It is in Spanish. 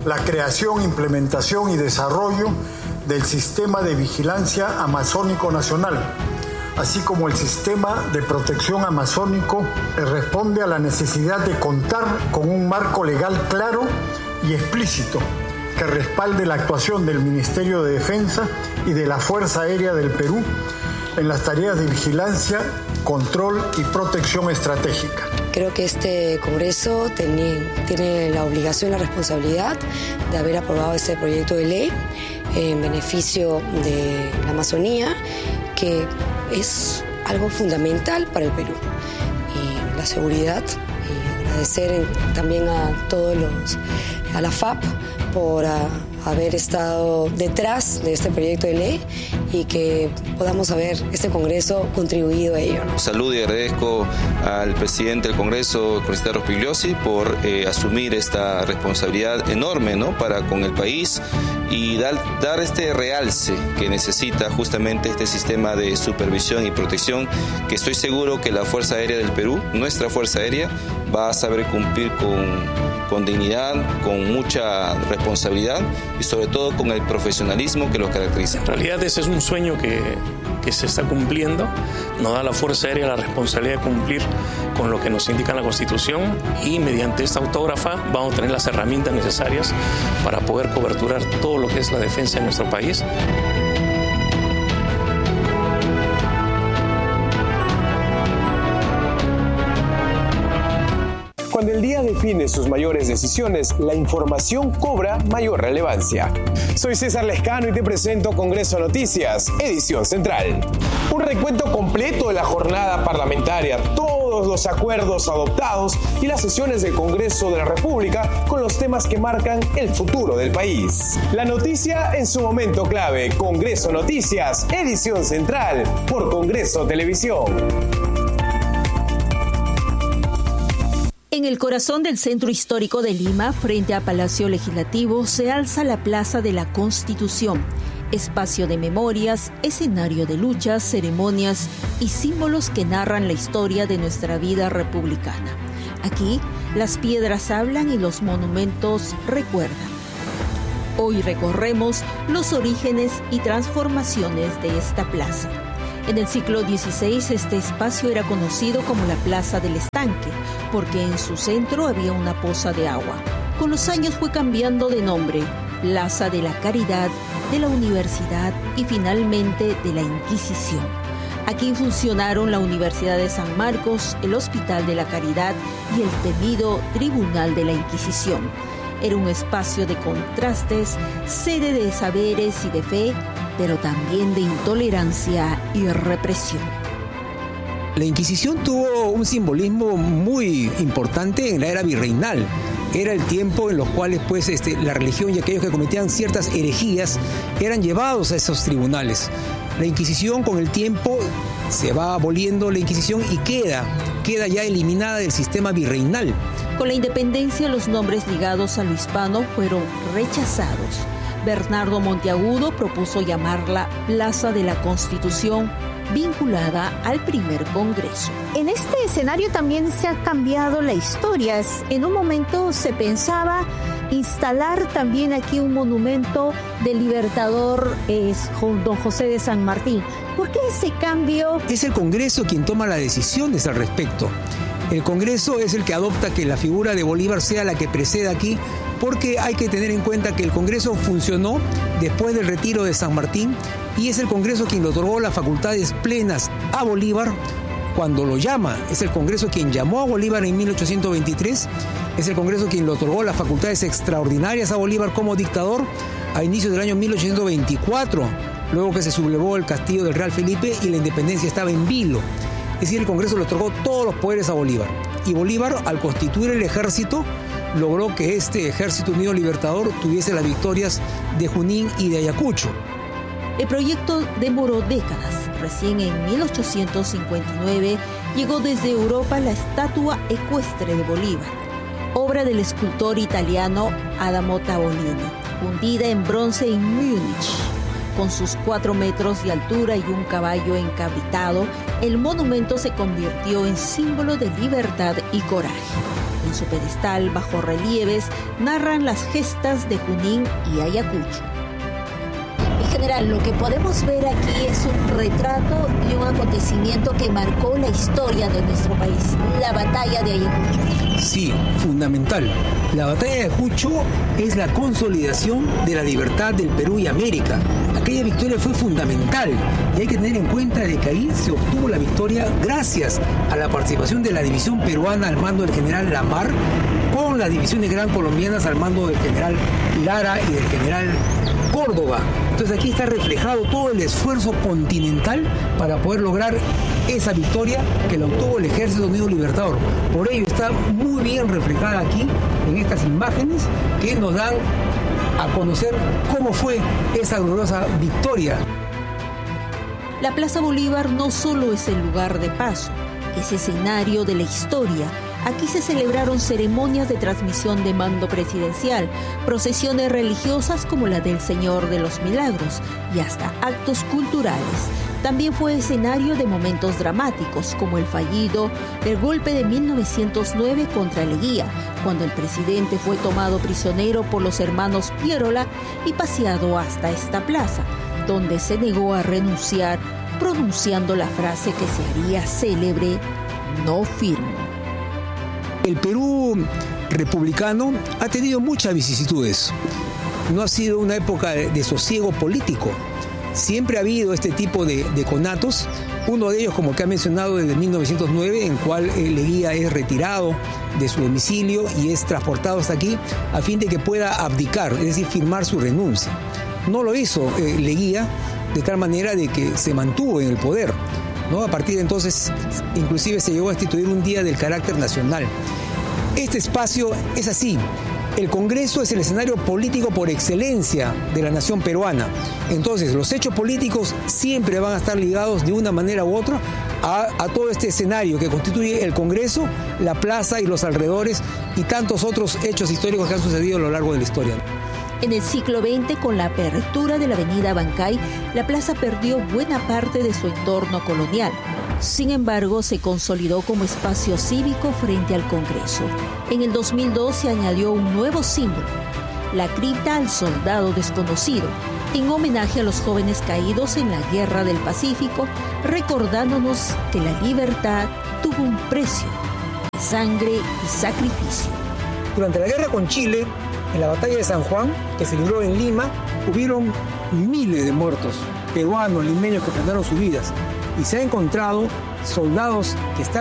la creación, implementación y desarrollo del Sistema de Vigilancia Amazónico Nacional, así como el Sistema de Protección Amazónico, responde a la necesidad de contar con un marco legal claro y explícito que respalde la actuación del Ministerio de Defensa y de la Fuerza Aérea del Perú en las tareas de vigilancia, control y protección estratégica. Creo que este Congreso tiene la obligación, la responsabilidad de haber aprobado este proyecto de ley en beneficio de la Amazonía, que es algo fundamental para el Perú. Y la seguridad, y agradecer también a la FAP por haber estado detrás de este proyecto de ley y que podamos haber este Congreso contribuido a ello. Saludo y agradezco al presidente del Congreso, el congresista Rospigliosi, por asumir esta responsabilidad enorme, ¿no?, para con el país y dar este realce que necesita justamente este sistema de supervisión y protección, que estoy seguro que la Fuerza Aérea del Perú, nuestra Fuerza Aérea, va a saber cumplir con dignidad, con mucha responsabilidad y sobre todo con el profesionalismo que los caracteriza. En realidad ese es un sueño que se está cumpliendo. Nos da la Fuerza Aérea la responsabilidad de cumplir con lo que nos indica la Constitución y mediante esta autógrafa vamos a tener las herramientas necesarias para poder coberturar todo lo que es la defensa de nuestro país. Cuando el día define sus mayores decisiones, la información cobra mayor relevancia. Soy César Lescano y te presento Congreso Noticias, edición central. Un recuento completo de la jornada parlamentaria, todos los acuerdos adoptados y las sesiones del Congreso de la República con los temas que marcan el futuro del país. La noticia en su momento clave. Congreso Noticias, edición central, por Congreso Televisión. En el corazón del centro histórico de Lima, frente a Palacio Legislativo, se alza la Plaza de la Constitución, espacio de memorias, escenario de luchas, ceremonias y símbolos que narran la historia de nuestra vida republicana. Aquí, las piedras hablan y los monumentos recuerdan. Hoy recorremos los orígenes y transformaciones de esta plaza. En el siglo XVI, este espacio era conocido como la Plaza del Estanque, porque en su centro había una poza de agua. Con los años fue cambiando de nombre, Plaza de la Caridad, de la Universidad y finalmente de la Inquisición. Aquí funcionaron la Universidad de San Marcos, el Hospital de la Caridad y el temido Tribunal de la Inquisición. Era un espacio de contrastes, sede de saberes y de fe, pero también de intolerancia y represión. La Inquisición tuvo un simbolismo muy importante en la era virreinal. Era el tiempo en los cuales la religión y aquellos que cometían ciertas herejías eran llevados a esos tribunales. La Inquisición con el tiempo se va aboliendo la Inquisición y queda ya eliminada del sistema virreinal. Con la independencia, los nombres ligados a lo hispano fueron rechazados. Bernardo Monteagudo propuso llamarla Plaza de la Constitución, vinculada al primer Congreso. En este escenario también se ha cambiado la historia. En un momento se pensaba instalar también aquí un monumento del libertador don José de San Martín. ¿Por qué ese cambio? Es el Congreso quien toma las decisiones al respecto. El Congreso es el que adopta que la figura de Bolívar sea la que preceda aquí, porque hay que tener en cuenta que el Congreso funcionó después del retiro de San Martín y es el Congreso quien le otorgó las facultades plenas a Bolívar cuando lo llama. Es el Congreso quien llamó a Bolívar en 1823, es el Congreso quien le otorgó las facultades extraordinarias a Bolívar como dictador a inicios del año 1824, luego que se sublevó el castillo del Real Felipe y la independencia estaba en vilo. Es decir, el Congreso le otorgó todos los poderes a Bolívar. Y Bolívar, al constituir el ejército, logró que este Ejército Unido Libertador tuviese las victorias de Junín y de Ayacucho. El proyecto demoró décadas. Recién en 1859 llegó desde Europa la estatua ecuestre de Bolívar, obra del escultor italiano Adamo Tavolini, fundida en bronce en Múnich. Con sus 4 metros de altura y un caballo encabritado, el monumento se convirtió en símbolo de libertad y coraje. En en su pedestal bajorrelieves narran las gestas de Junín y Ayacucho. En general, lo que podemos ver aquí es un retrato de un acontecimiento que marcó la historia de nuestro país, la batalla de Ayacucho. Sí, fundamental. La batalla de Ayacucho es la consolidación de la libertad del Perú y América. Aquella victoria fue fundamental y hay que tener en cuenta de que ahí se obtuvo la victoria gracias a la participación de la división peruana al mando del general Lamar con las divisiones gran colombianas al mando del general Lara y del general Córdoba. Entonces aquí está reflejado todo el esfuerzo continental para poder lograr esa victoria que la obtuvo el Ejército Unido Libertador. Por ello está muy bien reflejada aquí en estas imágenes que nos dan a conocer cómo fue esa gloriosa victoria. La Plaza Bolívar no solo es el lugar de paso, es escenario de la historia. Aquí se celebraron ceremonias de transmisión de mando presidencial, procesiones religiosas como la del Señor de los Milagros y hasta actos culturales. También fue escenario de momentos dramáticos como el fallido del golpe de 1909 contra Leguía, cuando el presidente fue tomado prisionero por los hermanos Pierola y paseado hasta esta plaza, donde se negó a renunciar, pronunciando la frase que se haría célebre: "No firmo". El Perú republicano ha tenido muchas vicisitudes. No ha sido una época de sosiego político. Siempre ha habido este tipo de conatos. Uno de ellos, como que ha mencionado, desde 1909, en cual Leguía es retirado de su domicilio y es transportado hasta aquí a fin de que pueda abdicar, es decir, firmar su renuncia. No lo hizo Leguía, de tal manera de que se mantuvo en el poder, ¿no? A partir de entonces, inclusive se llegó a instituir un día del carácter nacional. Este espacio es así. El Congreso es el escenario político por excelencia de la nación peruana. Entonces, los hechos políticos siempre van a estar ligados de una manera u otra a todo este escenario que constituye el Congreso, la plaza y los alrededores y tantos otros hechos históricos que han sucedido a lo largo de la historia. En el siglo XX, con la apertura de la avenida Bancay, la plaza perdió buena parte de su entorno colonial. Sin embargo, se consolidó como espacio cívico frente al Congreso. En el 2002 se añadió un nuevo símbolo, la cripta al soldado desconocido, en homenaje a los jóvenes caídos en la Guerra del Pacífico, recordándonos que la libertad tuvo un precio de sangre y sacrificio. Durante la guerra con Chile, en la batalla de San Juan, que se libró en Lima, hubieron miles de muertos, peruanos, limeños que perdieron sus vidas. Y se ha encontrado soldados que están